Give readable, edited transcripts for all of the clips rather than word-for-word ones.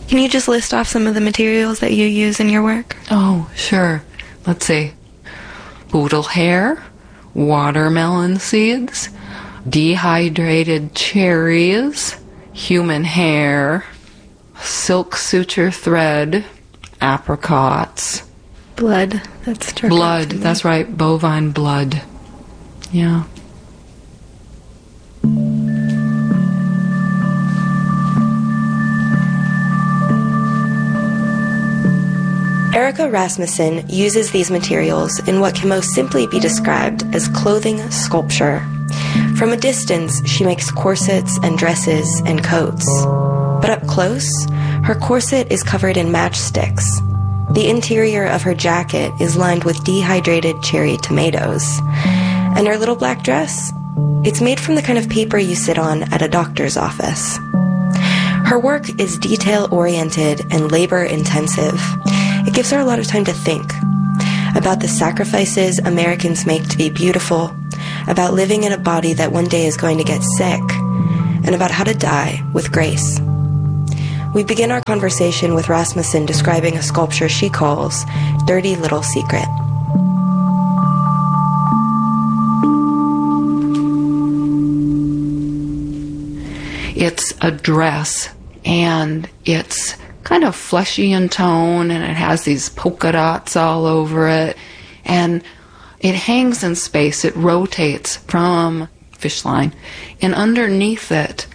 Can you just list off some of the materials that you use in your work? Oh, sure. Let's see. Poodle hair, watermelon seeds, dehydrated cherries, human hair, silk suture thread, apricots. Blood. That's true. Blood. That's right. Bovine blood. Yeah. Erica Rasmussen uses these materials in what can most simply be described as clothing sculpture. From a distance, she makes corsets and dresses and coats. But up close, her corset is covered in matchsticks. The interior of her jacket is lined with dehydrated cherry tomatoes. And her little black dress? It's made from the kind of paper you sit on at a doctor's office. Her work is detail-oriented and labor-intensive. It gives her a lot of time to think about the sacrifices Americans make to be beautiful, about living in a body that one day is going to get sick, and about how to die with grace. We begin our conversation with Rasmussen describing a sculpture she calls Dirty Little Secret. It's a dress, and it's kind of fleshy in tone, and it has these polka dots all over it, and it hangs in space. It rotates from fish line, and underneath it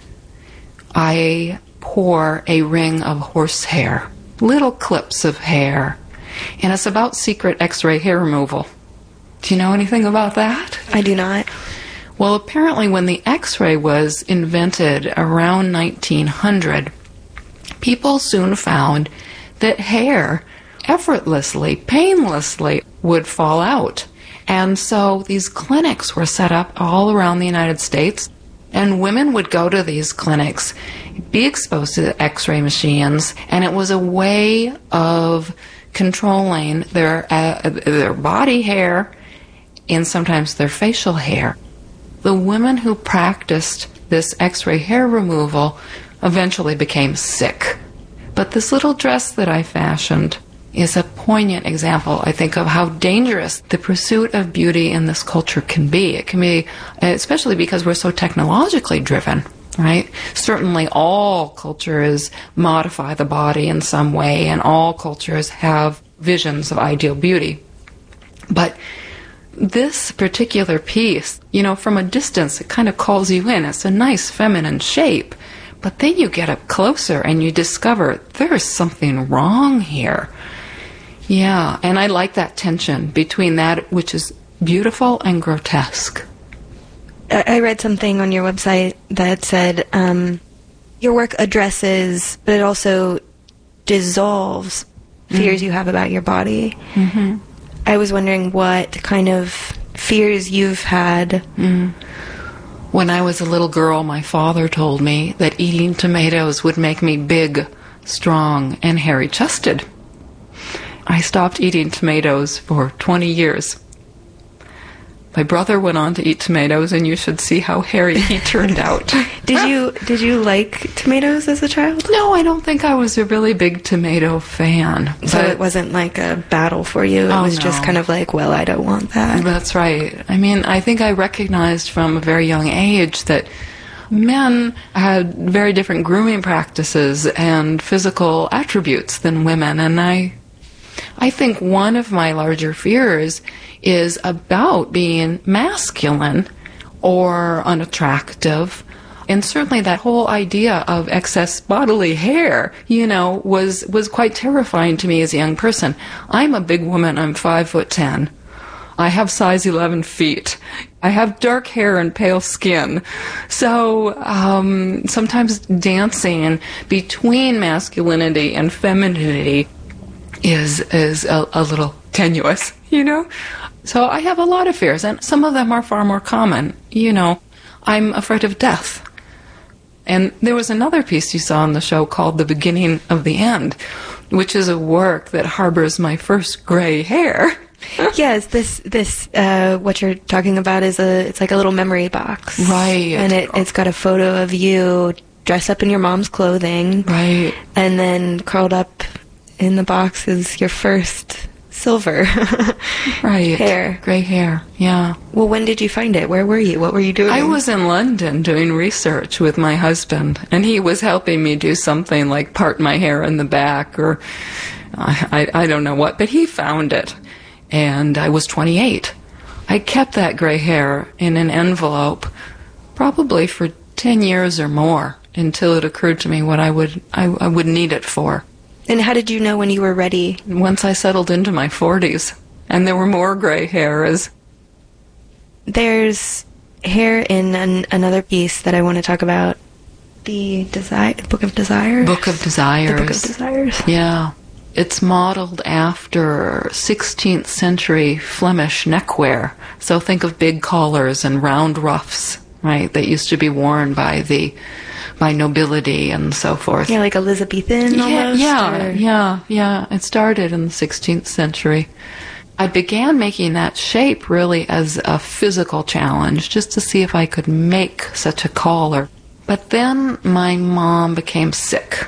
I pour a ring of horsehair, little clips of hair, and it's about secret X-ray hair removal. Do you know anything about that? I do not. Well, apparently when the X-ray was invented around 1900, people soon found that hair effortlessly, painlessly would fall out. And so these clinics were set up all around the United States, and women would go to these clinics, be exposed to the X-ray machines, and it was a way of controlling their body hair and sometimes their facial hair. The women who practiced this X-ray hair removal eventually became sick. But this little dress that I fashioned is a poignant example, I think, of how dangerous the pursuit of beauty in this culture can be. It can be, especially because we're so technologically driven, right? Certainly all cultures modify the body in some way, and all cultures have visions of ideal beauty. But this particular piece, from a distance, it kind of calls you in. It's a nice feminine shape. But then you get up closer and you discover there's something wrong here. Yeah, and I like that tension between that which is beautiful and grotesque. I read something on your website that said your work addresses, but it also dissolves fears you have about your body. Mm-hmm. I was wondering what kind of fears you've had. When I was a little girl, my father told me that eating tomatoes would make me big, strong, and hairy-chested. I stopped eating tomatoes for 20 years. My brother went on to eat tomatoes, and you should see how hairy he turned out. Did you like tomatoes as a child? No, I don't think I was a really big tomato fan. So it wasn't like a battle for you? It was just kind of like, well, I don't want that. That's right. I mean, I think I recognized from a very young age that men had very different grooming practices and physical attributes than women, and I think one of my larger fears is about being masculine or unattractive. And certainly that whole idea of excess bodily hair, was quite terrifying to me as a young person. I'm a big woman. I'm 5'10". I have size 11 feet. I have dark hair and pale skin. So sometimes dancing between masculinity and femininity is a little tenuous, So I have a lot of fears, and some of them are far more common. I'm afraid of death. And there was another piece you saw on the show called The Beginning of the End, which is a work that harbors my first gray hair. Yes, this what you're talking about it's like a little memory box. Right. And it's got a photo of you dress up in your mom's clothing. Right. And then curled up in the box is your first silver Right. hair. Gray hair, yeah. Well, when did you find it? Where were you? What were you doing? I was in London doing research with my husband, and he was helping me do something like part my hair in the back, or I don't know what, but he found it, and I was 28. I kept that gray hair in an envelope probably for 10 years or more until it occurred to me what I would need it for. And how did you know when you were ready? Once I settled into my 40s, and there were more gray hairs. There's hair in another piece that I want to talk about. The Book of Desires? Book of Desires. The Book of Desires. Yeah. It's modeled after 16th century Flemish neckwear. So think of big collars and round ruffs, right, that used to be worn by nobility and so forth. Yeah, like Elizabethan almost? Yeah. It started in the 16th century. I began making that shape really as a physical challenge, just to see if I could make such a collar. But then my mom became sick.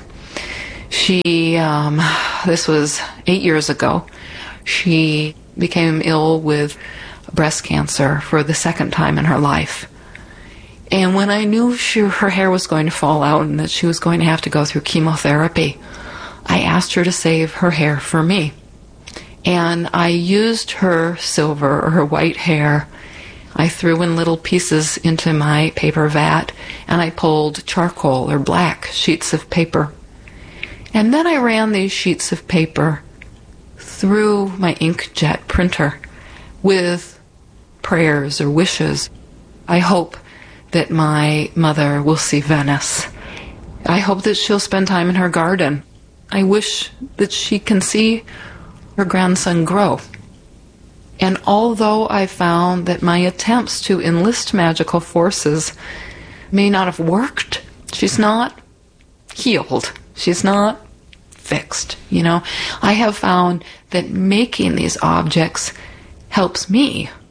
This was 8 years ago, she became ill with breast cancer for the second time in her life. And when I knew her hair was going to fall out and that she was going to have to go through chemotherapy, I asked her to save her hair for me. And I used her silver or her white hair. I threw in little pieces into my paper vat, and I pulled charcoal or black sheets of paper. And then I ran these sheets of paper through my inkjet printer with prayers or wishes. I hope that my mother will see Venice. I hope that she'll spend time in her garden. I wish that she can see her grandson grow. And although I found that my attempts to enlist magical forces may not have worked, she's not healed. She's not fixed, I have found that making these objects helps me